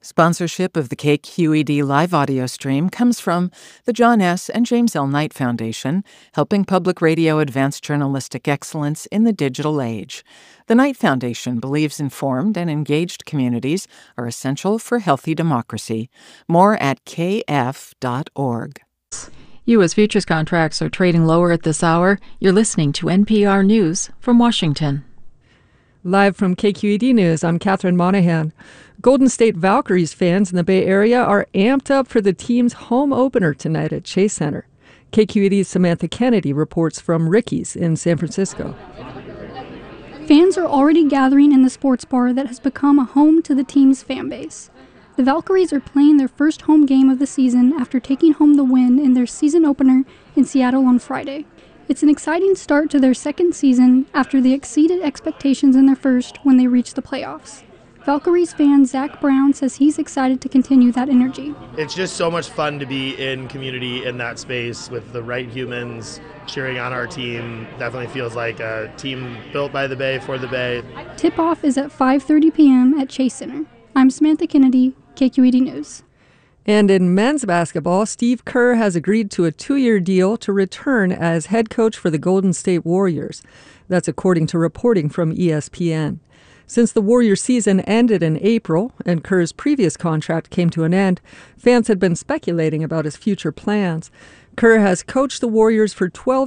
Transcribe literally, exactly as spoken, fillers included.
Sponsorship of the K Q E D live audio stream comes from the John S. and James L. Knight Foundation, helping public radio advance journalistic excellence in the digital age. The Knight Foundation believes informed and engaged communities are essential for healthy democracy. More at k f dot org. U S futures contracts are trading lower at this hour. You're listening to N P R News from Washington. Live from K Q E D News, I'm Catherine Monahan. Golden State Valkyries fans in the Bay Area are amped up for the team's home opener tonight at Chase Center. K Q E D's Samantha Kennedy reports from Ricky's in San Francisco. Fans are already gathering in the sports bar that has become a home to the team's fan base. The Valkyries are playing their first home game of the season after taking home the win in their season opener in Seattle on Friday. It's an exciting start to their second season after they exceeded expectations in their first when they reached the playoffs. Valkyries fan Zach Brown says he's excited to continue that energy. It's just so much fun to be in community in that space with the right humans cheering on our team. Definitely feels like a team built by the Bay for the Bay. Tip-off is at five thirty p.m. at Chase Center. I'm Samantha Kennedy, K Q E D News. And in men's basketball, Steve Kerr has agreed to a two-year deal to return as head coach for the Golden State Warriors. That's according to reporting from E S P N. Since the Warriors season ended in April and Kerr's previous contract came to an end, fans had been speculating about his future plans. Kerr has coached the Warriors for twelve